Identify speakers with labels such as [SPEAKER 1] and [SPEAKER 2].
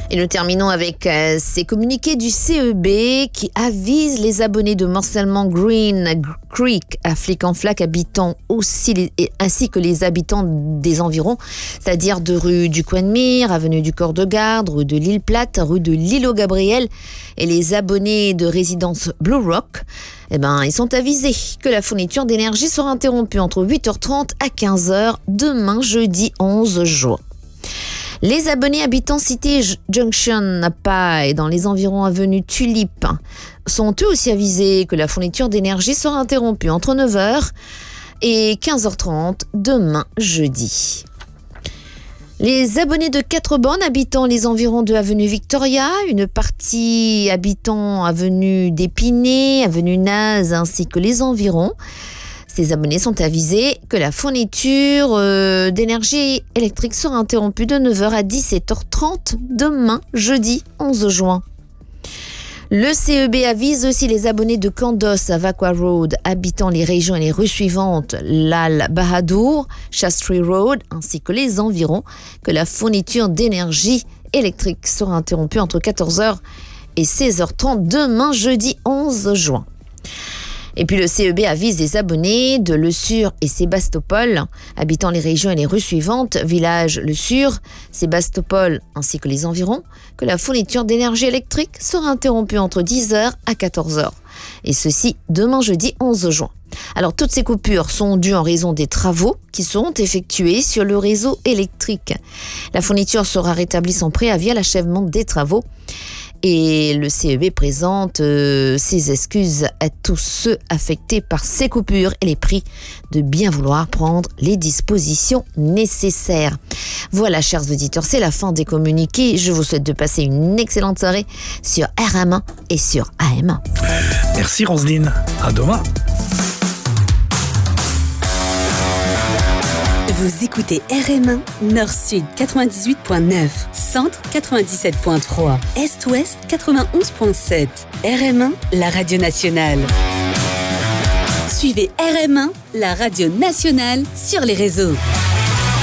[SPEAKER 1] Et nous terminons avec ces communiqués du CEB qui avisent les abonnés de morcellement Green Creek à Flic-en-Flac ainsi que les habitants des environs, c'est-à-dire de rue du Coin de Mire, avenue du Corps de Garde, rue de l'Île Plate, rue de l'Îlot Gabriel et les abonnés de résidence Blue Rock. Ils sont avisés que la fourniture d'énergie sera interrompue entre 8h30 à 15h demain jeudi 11 juin. Les abonnés habitant Cité Junction et dans les environs avenue Tulipe sont eux aussi avisés que la fourniture d'énergie sera interrompue entre 9h et 15h30 demain jeudi. Les abonnés de 4 bornes habitant les environs de avenue Victoria, une partie habitant avenue d'Épinay, avenue Naz ainsi que les environs, ces abonnés sont avisés que la fourniture d'énergie électrique sera interrompue de 9h à 17h30 demain, jeudi 11 juin. Le CEB avise aussi les abonnés de Kandos à Vaqua Road, habitant les régions et les rues suivantes, Lal Bahadur, Shastri Road, ainsi que les environs, que la fourniture d'énergie électrique sera interrompue entre 14h et 16h30 demain, jeudi 11 juin. Et puis le CEB avise les abonnés de Le Sur et Sébastopol, habitant les régions et les rues suivantes, village Le Sur, Sébastopol ainsi que les environs, que la fourniture d'énergie électrique sera interrompue entre 10h à 14h. Et ceci demain jeudi 11 juin. Alors toutes ces coupures sont dues en raison des travaux qui seront effectués sur le réseau électrique. La fourniture sera rétablie sans préavis à l'achèvement des travaux. Et le CEB présente ses excuses à tous ceux affectés par ces coupures et les prie de bien vouloir prendre les dispositions nécessaires. Voilà, chers auditeurs, c'est la fin des communiqués. Je vous souhaite de passer une excellente soirée sur RM1 et sur AM1.
[SPEAKER 2] Merci Roselyne, à demain.
[SPEAKER 3] Vous écoutez RM1, Nord-Sud 98.9, Centre 97.3, Est-Ouest 91.7. RM1, la radio nationale. Suivez RM1, la radio nationale, sur les réseaux.